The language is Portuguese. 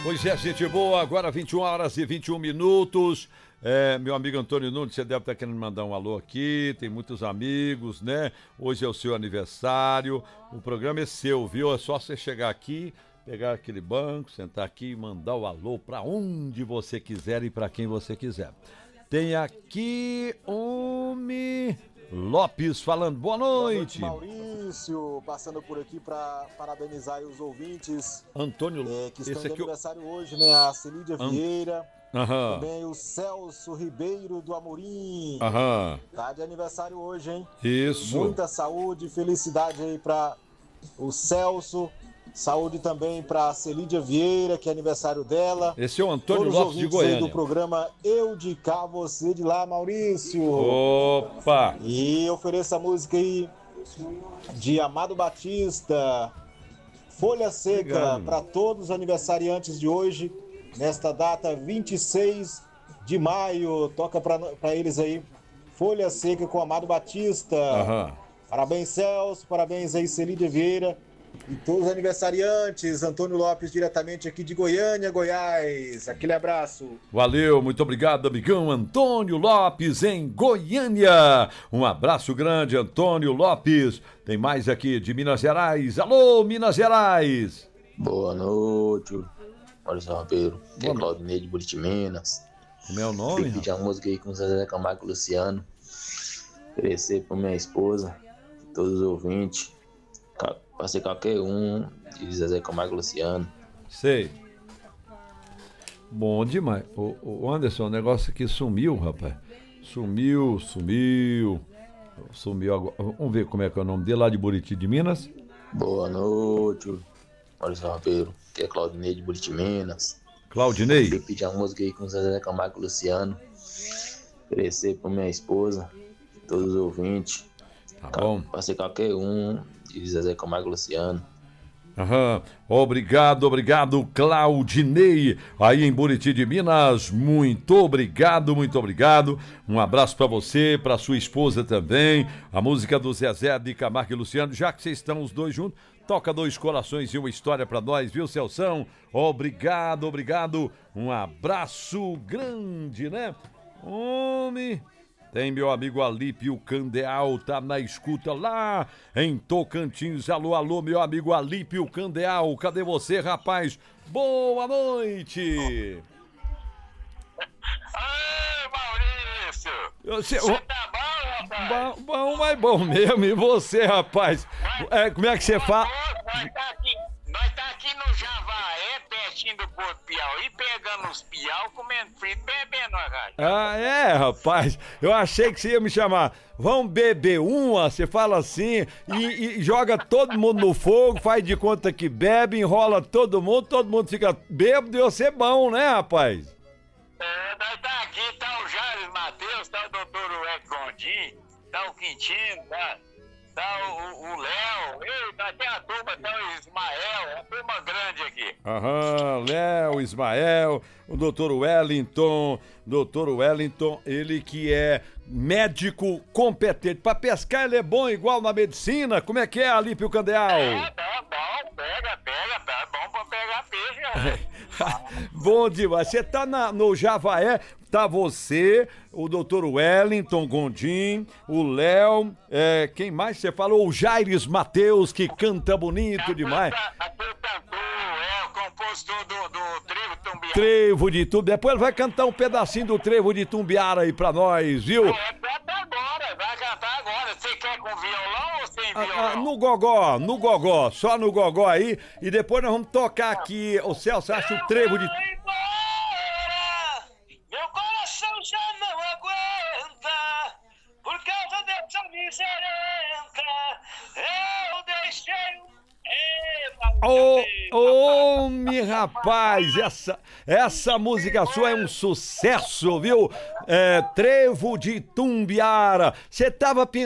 Pois é, gente boa, agora 21 horas e 21 minutos. Meu amigo Antônio Nunes, você deve estar querendo mandar um alô aqui, tem muitos amigos, né? Hoje é o seu aniversário, o programa é seu, viu? É só você chegar aqui, pegar aquele banco, sentar aqui e mandar o alô para onde você quiser e para quem você quiser. Tem aqui Lopes falando, boa noite. Boa noite, Maurício, passando por aqui para parabenizar os ouvintes Antônio, que estão esse de aqui aniversário hoje, né? A Celídia Vieira, também o Celso Ribeiro do Amorim. Tá de aniversário hoje, hein? Isso. Muita saúde, felicidade aí para o Celso. Saúde também para a Celídia Vieira, que é aniversário dela. Esse é o Antônio Todos Lopes de Goiânia. do programa Eu de Cá, Você de Lá, Maurício. Opa! E ofereço a música aí de Amado Batista, Folha Seca, para todos os aniversariantes de hoje, nesta data 26 de maio. Toca para eles aí, Folha Seca com Amado Batista. Parabéns, Celso, parabéns aí, Celídia Vieira. E todos os aniversariantes, Antônio Lopes, diretamente aqui de Goiânia, Goiás. Aquele abraço. Valeu, muito obrigado, amigão Antônio Lopes, em Goiânia. Um abraço grande, Antônio Lopes. Tem mais aqui de Minas Gerais. Alô, Minas Gerais. Boa noite, Maurício Ribeiro. Aqui é Claudinei de Buriti, Minas. Como é o nome? Eu pedi a música aí com Zezé Camargo e Luciano. Oferecer para minha esposa, todos os ouvintes. Passei qualquer um de Zezé Camargo e Luciano. Sei. Bom demais. O Anderson, o negócio aqui sumiu, rapaz. Sumiu agora. Vamos ver como é que é o nome dele, lá de Buriti de Minas. Boa noite, Maurício Ribeiro. Aqui é Claudinei de Buriti, Minas. Claudinei. Eu pedi a música aí com Zezé Camargo e Luciano. Oferecer para minha esposa, todos os ouvintes. Tá bom. Passei qualquer um de Zezé Camargo e Luciano. Obrigado, Claudinei, aí em Buriti de Minas. Muito obrigado. Um abraço pra você, pra sua esposa também. A música do Zezé de Camargo e Luciano, já que vocês estão os dois juntos, toca Dois Corações e uma História pra nós, viu, Celção? Obrigado. Um abraço grande, né? Tem meu amigo Alípio Candeal, tá na escuta lá em Tocantins. Alô, meu amigo Alípio Candeal, cadê você, rapaz? Boa noite! Ai, Maurício! Você tá bom, rapaz? Bom, mas bom mesmo, e você, rapaz? Como é que você fala? Nós tá aqui no Javaé, pertinho do Porto Piauí, pegando os piau, comendo frito, bebendo a rádio. Rapaz, eu achei que você ia me chamar. Vamos beber uma, você fala assim, e joga todo mundo no fogo, faz de conta que bebe, enrola todo mundo fica bêbado e você é bom, né, rapaz? Nós tá aqui, tá o Jair Matheus, tá o doutor Ué Gondim, tá o Quintino, tá o Léo, nós tem a turma, tá o Ismael, a turma grande aqui. Léo, Ismael, o doutor Wellington, ele que é médico competente. Pra pescar ele é bom igual na medicina, como é que é, Alípio Candeal? Tá bom, pega, tá bom pra pegar peixe, Bom demais, você tá no Javaé, tá você, o doutor Wellington Gondim, o Léo, quem mais você falou? O Jaires Matheus, que canta bonito demais. Aquele cantor, o compositor do Trevo de Tumbiara. Trevo de Tumbiara, depois ele vai cantar um pedacinho do Trevo de Tumbiara aí pra nós, viu? Vai cantar agora, você quer com violão ou sem violão? No gogó, só no gogó aí, e depois nós vamos tocar aqui, o Celso acha o Trevo de... Meu coração já não aguenta, por causa dessa miserenta, eu deixei rapaz, essa música sua é um sucesso, viu? Trevo de Tumbiara. Você tava pensando